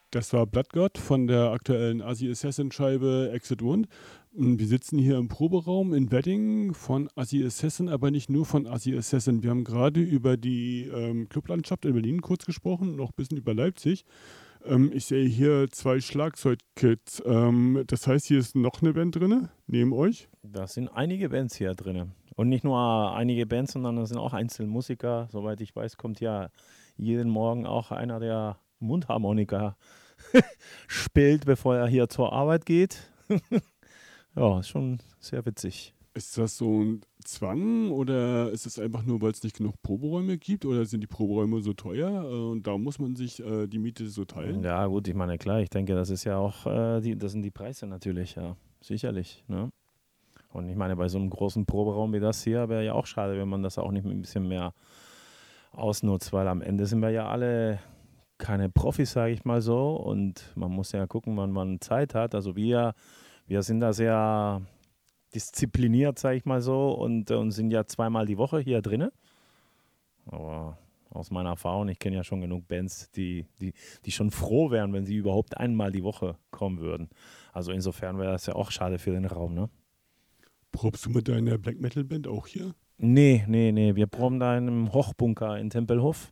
Das war Bloodgod von der aktuellen Assi Assassin Scheibe Exit Wound. Wir sitzen hier im Proberaum in Wedding von Assi Assassin, aber nicht nur von Assi Assassin. Wir haben gerade über die Clublandschaft in Berlin kurz gesprochen und auch ein bisschen über Leipzig. Ich sehe hier 2 Schlagzeugkits. Das heißt, hier ist noch eine Band drin, neben euch. Da sind einige Bands hier drin. Und nicht nur einige Bands, sondern da sind auch Einzelmusiker. Soweit ich weiß, kommt ja jeden Morgen auch einer, der Mundharmonika spielt, bevor er hier zur Arbeit geht. Ja, ist schon sehr witzig. Ist das so ein Zwang oder ist es einfach nur, weil es nicht genug Proberäume gibt oder sind die Proberäume so teuer und da muss man sich die Miete so teilen? Ja, gut, ich meine, klar, ich denke, das ist ja auch, das sind die Preise natürlich, ja, sicherlich. Ne? Und ich meine, bei so einem großen Proberaum wie das hier wäre ja auch schade, wenn man das auch nicht ein bisschen mehr ausnutzt, weil am Ende sind wir ja alle keine Profis, sage ich mal so, und man muss ja gucken, wann man Zeit hat. Also wir sind da sehr diszipliniert, sage ich mal so, und sind ja 2-mal die Woche hier drin. Aber aus meiner Erfahrung, ich kenne ja schon genug Bands, die schon froh wären, wenn sie überhaupt einmal die Woche kommen würden. Also insofern wäre das ja auch schade für den Raum, ne? Probst du mit deiner Black Metal Band auch hier? Nee. Wir proben da in einem Hochbunker in Tempelhof.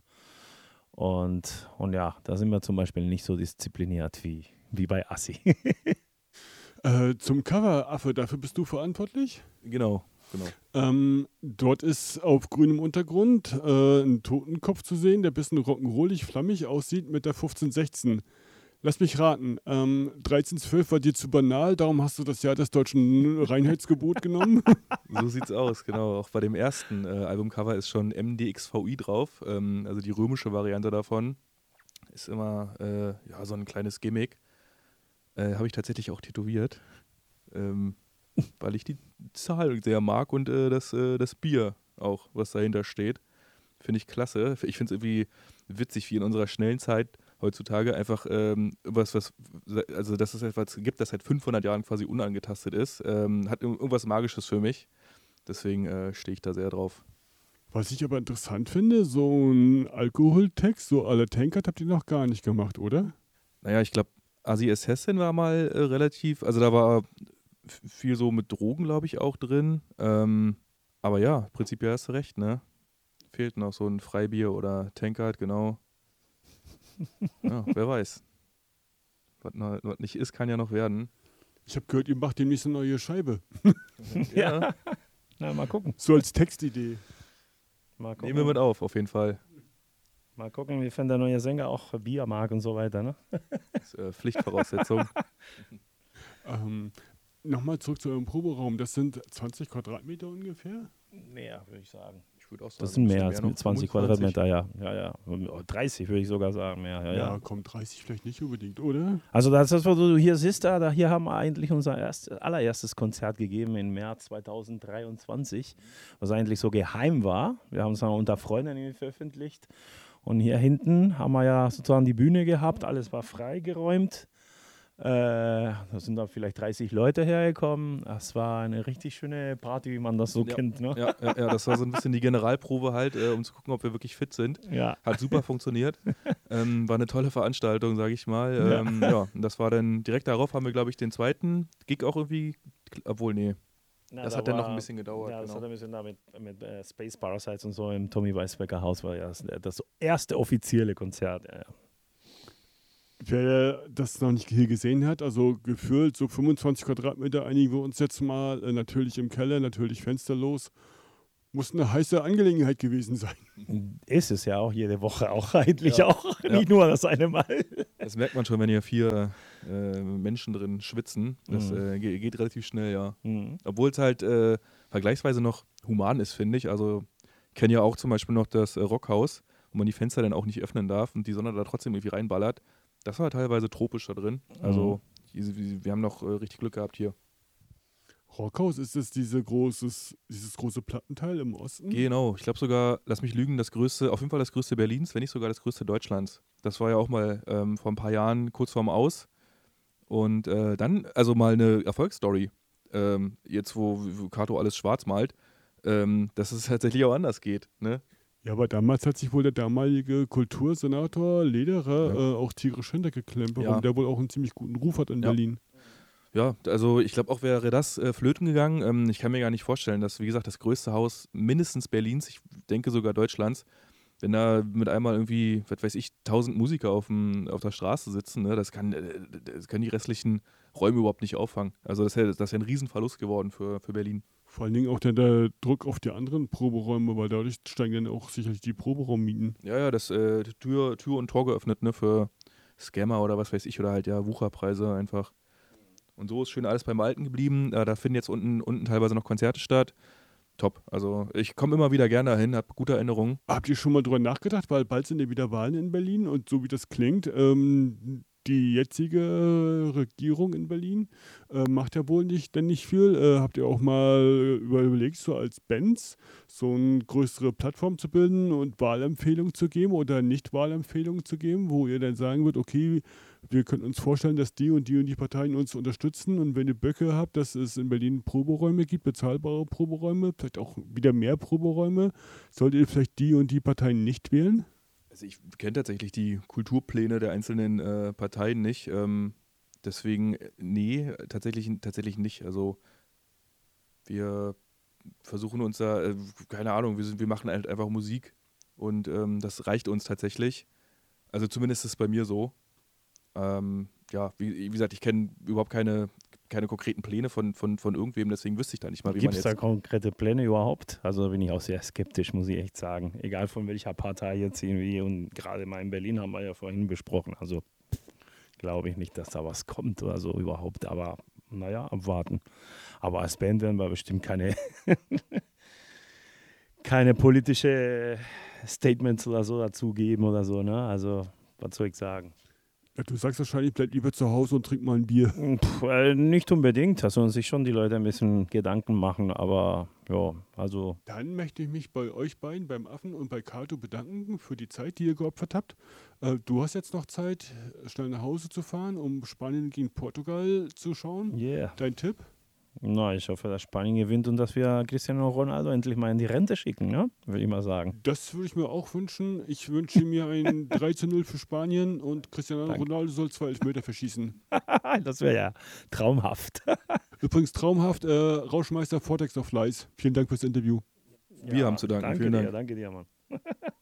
Und ja, da sind wir zum Beispiel nicht so diszipliniert wie bei Assi. Zum Cover, Affe, dafür bist du verantwortlich? Genau. Dort ist auf grünem Untergrund ein Totenkopf zu sehen, der ein bisschen rock'n'rollig, flammig aussieht mit der 1516. Lass mich raten, 1312 war dir zu banal, darum hast du das Jahr des deutschen Reinheitsgebot genommen? So sieht's aus, genau. Auch bei dem ersten Albumcover ist schon MDXVI drauf, also die römische Variante davon. Ist immer so ein kleines Gimmick. Habe ich tatsächlich auch tätowiert, weil ich die Zahl sehr mag und das Bier auch, was dahinter steht. Finde ich klasse. Ich finde es irgendwie witzig, wie in unserer schnellen Zeit heutzutage einfach also dass es etwas gibt, das seit 500 Jahren quasi unangetastet ist, hat irgendwas Magisches für mich. Deswegen stehe ich da sehr drauf. Was ich aber interessant finde, so ein Alkoholtext, so à la Tankard habt ihr noch gar nicht gemacht, oder? Naja, ich glaube, Assi Assassin war mal relativ, also da war viel so mit Drogen, glaube ich, auch drin. Aber ja, prinzipiell hast du recht, ne? Fehlt noch so ein Freibier oder Tankard, genau. Ja, wer weiß. Was nicht ist, kann ja noch werden. Ich habe gehört, ihr macht demnächst eine neue Scheibe. Ja. Na, mal gucken. So als Textidee. Mal gucken. Nehmen wir mit auf jeden Fall. Mal gucken, wie der neue Sänger auch Bier mag und so weiter, ne? Das ist Pflichtvoraussetzung. Nochmal zurück zu eurem Proberaum. Das sind 20 Quadratmeter ungefähr? Mehr, würde ich sagen. Ich würde auch sagen, Das sind mehr als noch, 20 Quadratmeter, ja. 30 würde ich sogar sagen, mehr. Ja, kommt 30 vielleicht nicht unbedingt, oder? Also das ist, wo du hier siehst, hier haben wir eigentlich unser allererstes Konzert gegeben im März 2023, was eigentlich so geheim war. Wir haben es dann unter Freunden veröffentlicht. Und hier hinten haben wir ja sozusagen die Bühne gehabt, alles war freigeräumt. Da sind da vielleicht 30 Leute hergekommen. Das war eine richtig schöne Party, wie man das so kennt. Ne? Ja, das war so ein bisschen die Generalprobe halt, um zu gucken, ob wir wirklich fit sind. Ja. Hat super funktioniert. War eine tolle Veranstaltung, sage ich mal. Und das war dann direkt darauf, haben wir, glaube ich, den zweiten Gig auch irgendwie, obwohl, nee. Das hat dann noch ein bisschen gedauert. Ja, das hat ein bisschen da mit Space Parasites und so im Tommy Weisbecker Haus war ja das erste offizielle Konzert. Ja. Wer das noch nicht hier gesehen hat, also gefühlt so 25 Quadratmeter einigen wir uns jetzt mal, natürlich im Keller, natürlich fensterlos. Muss eine heiße Angelegenheit gewesen sein. Ist es ja auch jede Woche auch eigentlich auch, nicht nur das eine Mal. Das merkt man schon, wenn hier 4 Menschen drin schwitzen. Das geht relativ schnell, ja. Obwohl es halt vergleichsweise noch human ist, finde ich. Also ich kenne ja auch zum Beispiel noch das Rockhaus, wo man die Fenster dann auch nicht öffnen darf und die Sonne da trotzdem irgendwie reinballert. Das war teilweise tropisch da drin. Also wir haben noch richtig Glück gehabt hier. Rockhaus, ist das dieses große Plattenteil im Osten? Genau, ich glaube sogar, lass mich lügen, auf jeden Fall das größte Berlins, wenn nicht sogar das größte Deutschlands. Das war ja auch mal vor ein paar Jahren kurz vorm Aus. Und dann, also mal eine Erfolgsstory, jetzt wo Kato alles schwarz malt, dass es tatsächlich auch anders geht. Ne? Ja, aber damals hat sich wohl der damalige Kultursenator Lederer Ja. auch tierisch hintergeklemmt, warum Ja. der wohl auch einen ziemlich guten Ruf hat in Ja. Berlin. Ja, also ich glaube auch wäre das flöten gegangen. Ich kann mir gar nicht vorstellen, dass, wie gesagt, das größte Haus mindestens Berlins, ich denke sogar Deutschlands, wenn da mit einmal irgendwie, was weiß ich, 1000 Musiker auf der Straße sitzen, ne, das können die restlichen Räume überhaupt nicht auffangen. Also das wär ein Riesenverlust geworden für Berlin. Vor allen Dingen auch der Druck auf die anderen Proberäume, weil dadurch steigen dann auch sicherlich die Proberaummieten. Ja, das Tür und Tor geöffnet, ne, für Scammer oder was weiß ich, oder halt ja Wucherpreise einfach. Und so ist schön alles beim Alten geblieben. Da finden jetzt unten teilweise noch Konzerte statt. Top. Also ich komme immer wieder gerne dahin, habe gute Erinnerungen. Habt ihr schon mal drüber nachgedacht, weil bald sind ja wieder Wahlen in Berlin und so wie das klingt, die jetzige Regierung in Berlin macht ja wohl nicht viel. Habt ihr auch mal überlegt, so als Bands so eine größere Plattform zu bilden und Wahlempfehlungen zu geben oder Nicht-Wahlempfehlungen zu geben, wo ihr dann sagen würdet, okay, wir können uns vorstellen, dass die und die Parteien uns unterstützen und wenn ihr Böcke habt, dass es in Berlin Proberäume gibt, bezahlbare Proberäume, vielleicht auch wieder mehr Proberäume, solltet ihr vielleicht die und die Parteien nicht wählen? Also ich kenne tatsächlich die Kulturpläne der einzelnen Parteien nicht. Deswegen, nee, tatsächlich nicht. Also wir versuchen uns da, keine Ahnung, wir machen halt einfach Musik und das reicht uns tatsächlich. Also zumindest ist es bei mir so. Ja, wie gesagt, ich kenne überhaupt keine konkreten Pläne von irgendwem, deswegen wüsste ich da nicht mal, wie Gibt man es da jetzt... konkrete Pläne überhaupt? Also da bin ich auch sehr skeptisch, muss ich echt sagen. Egal von welcher Partei jetzt irgendwie. Und gerade mal in Berlin haben wir ja vorhin besprochen. Also glaube ich nicht, dass da was kommt oder so überhaupt. Aber naja, abwarten. Aber als Band werden wir bestimmt keine politische Statements oder so dazugeben oder so. Ne? Also was soll ich sagen? Ja, du sagst wahrscheinlich, bleib lieber zu Hause und trink mal ein Bier. Nicht unbedingt, da sollen sich schon die Leute ein bisschen Gedanken machen, aber ja, also. Dann möchte ich mich bei euch beiden, beim Affen und bei Kato bedanken für die Zeit, die ihr geopfert habt. Du hast jetzt noch Zeit, schnell nach Hause zu fahren, um Spanien gegen Portugal zu schauen. Yeah. Dein Tipp? Na, ich hoffe, dass Spanien gewinnt und dass wir Cristiano Ronaldo endlich mal in die Rente schicken, ne? Würde ich mal sagen. Das würde ich mir auch wünschen. Ich wünsche mir ein 3:0 für Spanien und Cristiano Danke. Ronaldo soll 2 Elfmeter verschießen. Das wäre ja traumhaft. Übrigens traumhaft, Rauschmeister Vortex of Lies. Vielen Dank fürs Interview. Wir haben zu danken. Danke Vielen dir, Dank. danke dir, Mann.